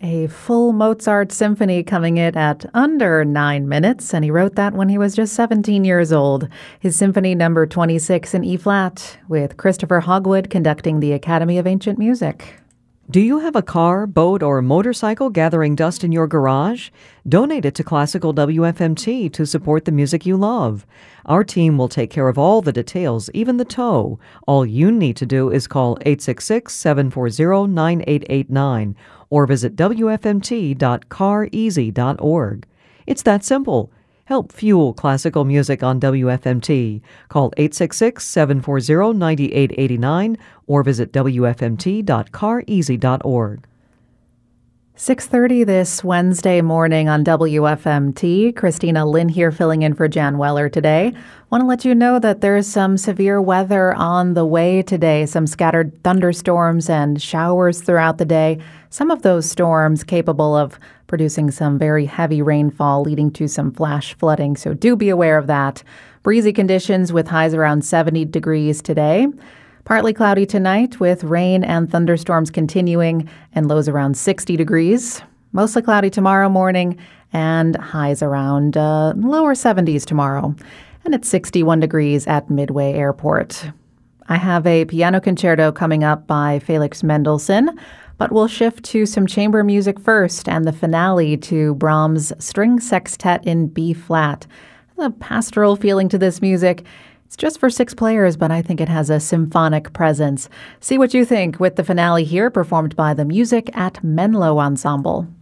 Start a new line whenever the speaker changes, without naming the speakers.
A full Mozart symphony coming in at under 9 minutes, and he wrote that when he was just 17 years old. His Symphony Number 26 in E-flat, with Christopher Hogwood conducting the Academy of Ancient Music.
Do you have a car, boat, or motorcycle gathering dust in your garage? Donate it to Classical WFMT to support the music you love. Our team will take care of all the details, even the tow. All you need to do is call 866-740-9889 or visit wfmt.careasy.org. It's that simple. Help fuel classical music on WFMT. Call 866-740-9889 or visit wfmt.careasy.org.
6:30 this Wednesday morning on WFMT. Christina Lynn here filling in for Jan Weller today. Want to let you know that there's some severe weather on the way today, some scattered thunderstorms and showers throughout the day. Some of those storms capable of producing some very heavy rainfall, leading to some flash flooding, so do be aware of that. Breezy conditions with highs around 70 degrees today. Partly cloudy tonight with rain and thunderstorms continuing and lows around 60 degrees. Mostly cloudy tomorrow morning and highs around lower 70s tomorrow. And it's 61 degrees at Midway Airport. I have a piano concerto coming up by Felix Mendelssohn, but we'll shift to some chamber music first and the finale to Brahms' String Sextet in B-flat. A pastoral feeling to this music. It's just for 6 players, but I think it has a symphonic presence. See what you think with the finale here, performed by the Music at Menlo Ensemble.